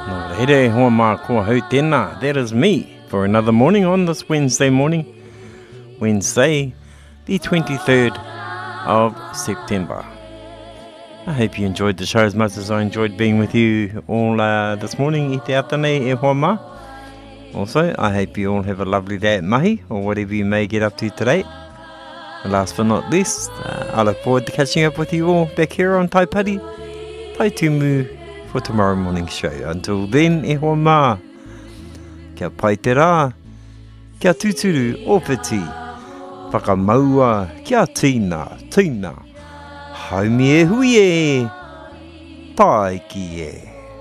Nō reire, hoa mā kua hau tēnā. That is me for another morning on this Wednesday morning. Wednesday, the 23rd of September. I hope you enjoyed the show as much as I enjoyed being with you all this morning. I te atanei e hoa mā. Also, I hope you all have a lovely day at mahi, or whatever you may get up to today. And last but not least, I look forward to catching up with you all back here on Taipari, Taitumu, for tomorrow morning's show. Until then, e hoa mā. Kia pai te rā, kia tuturu opiti, whakamaua, kia tīna, haumi e hui e, taiki e.